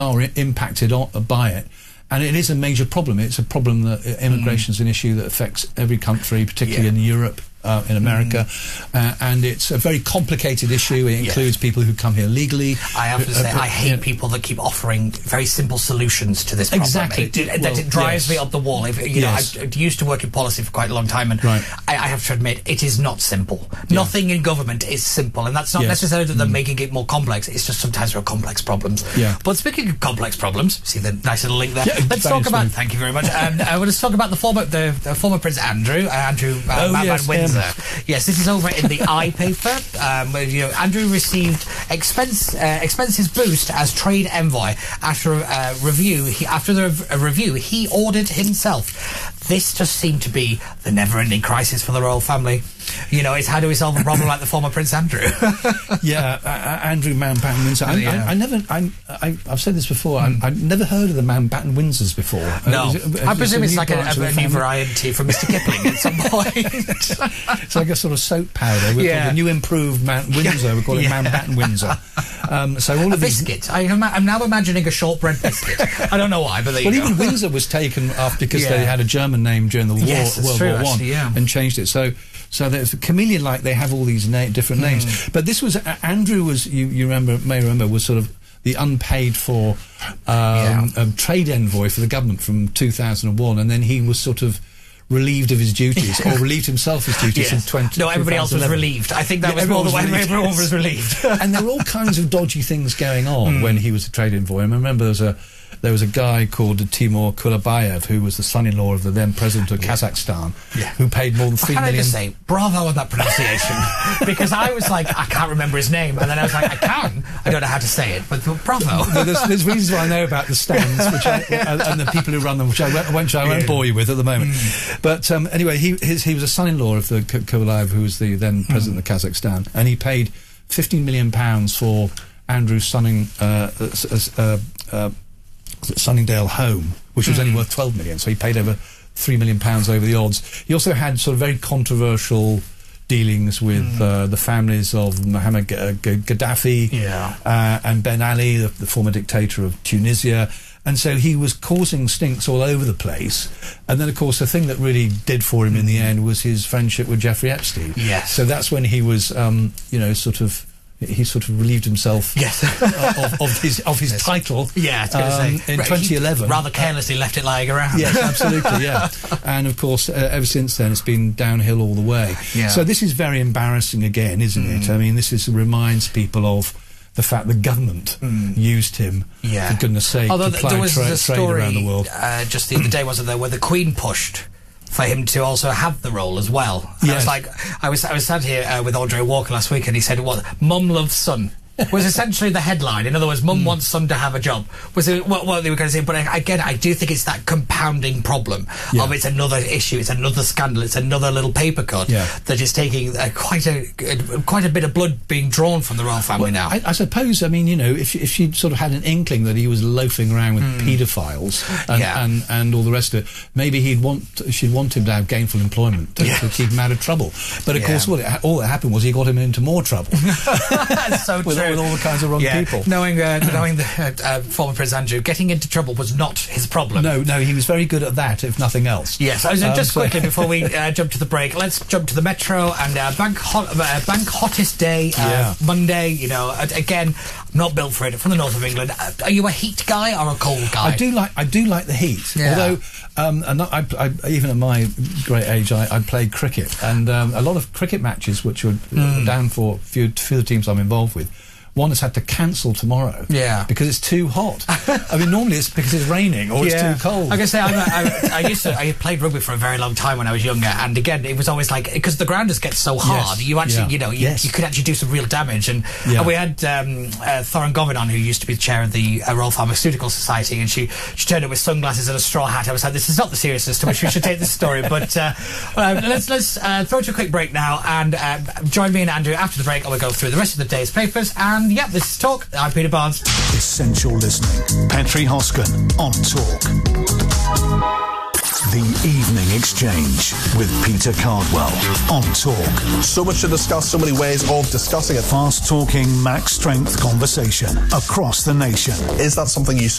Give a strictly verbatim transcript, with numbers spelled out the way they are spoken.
are impacted on, by it. And it is a major problem. It's a problem that uh, immigration is mm. an issue that affects every country, particularly yeah. in Europe, uh, in America. Mm. Uh, and it's a very complicated issue. It includes yeah. people who come here legally. I have to uh, say, uh, I hate you know, people that keep offering very simple solutions to this problem. Exactly. It, it, well, that it drives yes. me up the wall. If, you yes. know, I, I used to work in policy for quite a long time, and right. I, I have to admit, it is not simple. Yeah. Nothing in government is simple, and that's not yes. necessarily that they're mm. making it more complex. It's just sometimes there are complex problems. Yeah. But speaking of complex problems, see the nice little link there. Yeah, Let's talk about. smooth. Thank you very much. Um, uh, let's talk about the former, the, the former Prince Andrew, uh, Andrew uh, oh, Madman yes, Windsor. Um, yes, this is over in the I paper. Um, where, you know, Andrew received expense uh, expenses boost as trade envoy after a uh, review. He, after the a review, he ordered himself. This just seemed to be the never-ending crisis for the royal family. You know, it's how do we solve a problem like the former Prince Andrew? yeah, uh, uh, Andrew Mountbatten Windsor. I, yeah. I, I never, I, I, I've said this before. Mm. I, I've never heard of the Mountbatten Windsors before. No, uh, it, I presume it's like a, a, a new family. variety from Mister Kipling at some point. It's like a sort of soap powder. We're yeah. the new improved Mount Windsor. We call it yeah. Mountbatten Windsor. Um, so all a of biscuit. These... I am, I'm now imagining a shortbread biscuit. I don't know why, but there well, you even go. Windsor was taken off because yeah. they had a German name during the war, yes, World true, War One, actually, yeah. and changed it. So. So there's a chameleon-like. They have all these na different names, mm. but this was uh, Andrew was you, you remember may remember was sort of the unpaid for um, yeah. um, trade envoy for the government from two thousand one, and then he was sort of relieved of his duties or relieved himself of his duties yes. in twenty. No, everybody else was relieved. I think that yeah, was more the way relieved. everyone was relieved. And there were all kinds of dodgy things going on mm. when he was a trade envoy. I remember there was a. There was a guy called Timur Kulabayev, who was the son-in-law of the then president of yeah. Kazakhstan, yeah. who paid more than three Can million. I just say, bravo on that pronunciation, because I was like, I can't remember his name, and then I was like, I can. I don't know how to say it, but bravo. there's, there's reasons why I know about the stands, which I, and, and the people who run them, which I won't, which I won't yeah. bore you with at the moment. Mm. But um, anyway, he his, he was a son-in-law of the Kulabayev, who was the then president mm. of Kazakhstan, and he paid fifteen million pounds for Andrew's sonning. Uh, uh, uh, Sunningdale home, which was mm. only worth twelve million, so he paid over three million pounds over the odds. He also had sort of very controversial dealings with mm. uh, the families of Mohammed G G Gaddafi yeah. uh, and Ben Ali, the, the former dictator of Tunisia. And so he was causing stinks all over the place. And then, of course, the thing that really did for him mm. in the end was his friendship with Jeffrey Epstein. Yes. So that's when he was, um, you know, sort of... He sort of relieved himself yes. of, of his of his yes. title. Yeah, I was going to um, say in twenty eleven, rather carelessly uh, left it lying around. Yes, absolutely. Yeah, and of course, uh, ever since then, it's been downhill all the way. Yeah. So this is very embarrassing again, isn't mm. it? I mean, this is reminds people of the fact the government mm. used him. Yeah. For goodness' sake, Although to th there was tra a story around the world. Uh, just the other day, wasn't there, where the Queen pushed for him to also have the role as well. And yes. I was like, I was I was sat here uh, with Andre Walker last week, and he said, "What? Mum loves son." was essentially the headline. In other words, mum mm. wants son to have a job. Was it what, what they were going to say? But again, I do think it's that compounding problem yeah. of it's another issue, it's another scandal, it's another little paper cut yeah. that is taking uh, quite a uh, quite a bit of blood being drawn from the royal family well, now. I, I suppose. I mean, you know, if if she'd sort of had an inkling that he was loafing around with mm. paedophiles and, yeah. and and all the rest of it, maybe he'd want she'd want him to have gainful employment to, yes. to keep him out of trouble. But of yeah. course, what it, all that happened was he got him into more trouble. That's so with, true. With all the kinds of wrong yeah. people. Knowing uh, knowing the uh, uh, former Prince Andrew, getting into trouble was not his problem. No, no, he was very good at that, if nothing else. Yes. Um, just quickly before we uh, jump to the break, let's jump to the Metro and uh, bank hot, uh, bank hottest day, uh, yeah. Monday. You know, again, I'm not built for it. From the north of England, uh, are you a heat guy or a cold guy? I do like I do like the heat. Yeah. Although, um, and I, I, even at my great age, I, I played cricket, and um, a lot of cricket matches which were mm. down for a few, few of the teams I'm involved with. One has had to cancel tomorrow. Yeah. Because it's too hot. I mean, normally it's because it's raining or yeah. it's too cold. Like I say, I'm a, I, I used to. I played rugby for a very long time when I was younger, and again, it was always like because the ground just gets so hard. Yes. You actually, yeah. you know, you, yes. you could actually do some real damage. And, yeah. and we had um, uh, Thorin Govin on, who used to be the chair of the uh, Royal Pharmaceutical Society, and she she turned up with sunglasses and a straw hat. I was like, this is not the seriousness to which we should take this story. But uh, uh, let's let's uh, throw to a quick break now, and uh, join me and Andrew after the break, and we'll go through the rest of the day's papers. And yeah, this is Talk. I'm Peter Barnes. Essential listening. Petri Hoskin on Talk. The Evening Exchange with Peter Cardwell on Talk. So much to discuss, so many ways of discussing it. Fast-talking, max-strength conversation across the nation. Is that something you